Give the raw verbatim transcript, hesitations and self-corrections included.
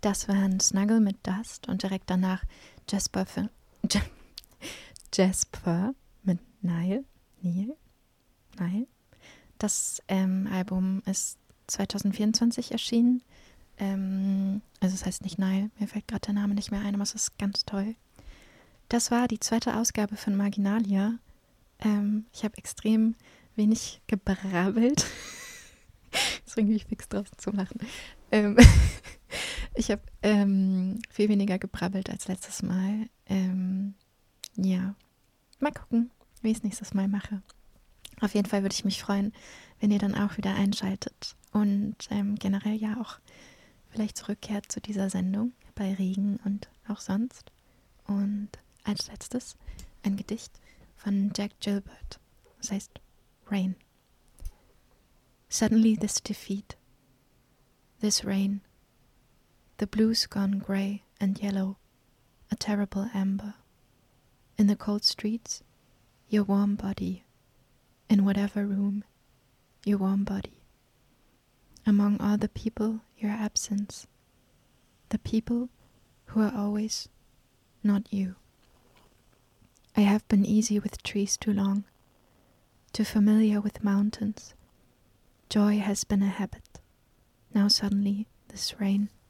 Das waren Snuggle mit Dust und direkt danach Jasper, für, J- Jasper mit Nile. Nile? Nile. Das ähm, Album ist zwanzig vierundzwanzig erschienen. Ähm, also es heißt nicht Nile, mir fällt gerade der Name nicht mehr ein, aber es ist ganz toll. Das war die zweite Ausgabe von Marginalia. Ähm, ich habe extrem wenig gebrabbelt. Das bringt mich fix draußen zum Lachen. Ähm, ich habe ähm, viel weniger gebrabbelt als letztes Mal. Ähm, ja, mal gucken, wie ich es nächstes Mal mache. Auf jeden Fall würde ich mich freuen, wenn ihr dann auch wieder einschaltet und ähm, generell ja auch vielleicht zurückkehrt zu dieser Sendung bei Regen und auch sonst. Und als letztes ein Gedicht von Jack Gilbert. Das heißt Rain. Suddenly this defeat, this rain, the blue's gone grey and yellow, a terrible amber. In the cold streets, your warm body. In whatever room, your warm body. Among all the people, your absence. The people who are always not you. I have been easy with trees too long, too familiar with mountains. Joy has been a habit. Now suddenly, this rain